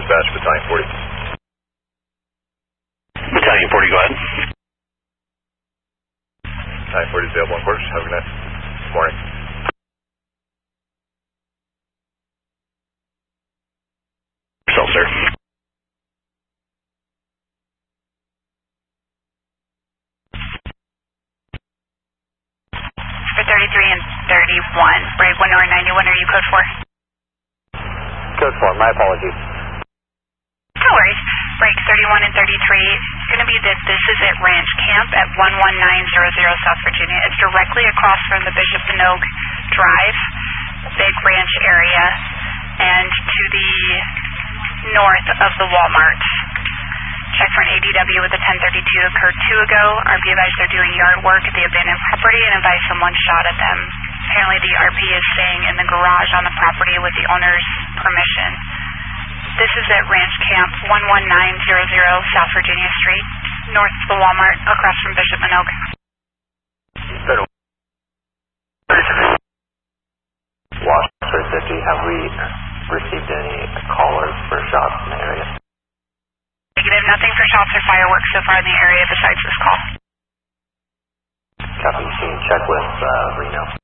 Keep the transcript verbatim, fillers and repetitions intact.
dispatch, Battalion forty. Battalion forty, go ahead. Battalion forty is available on quarters. Have a good night. Good morning. Yourself, sir. For thirty-three and thirty-one, break one hour ninety-one, are you code four? Code four, my apologies. No worries. Break thirty-one and thirty-three. It's going to be that this is at Ranch Camp at one one nine zero zero South Virginia. It's directly across from the Bishop Manogue Drive, big ranch area, and to the north of the Walmart. Check for an A D W with a ten thirty-two occurred two ago. R P advised they're doing yard work at the abandoned property and advised someone shot at them. Apparently the R P is staying in the garage on the property with the owner's permission. This is at Ranch Camp one one nine zero zero South Virginia Street, north of the Walmart, across from Bishop Manogue. Washington fifty, have we received any callers for shots in the area? Negative, nothing for shots or fireworks so far in the area besides this call. Copy, you can check with uh, Reno.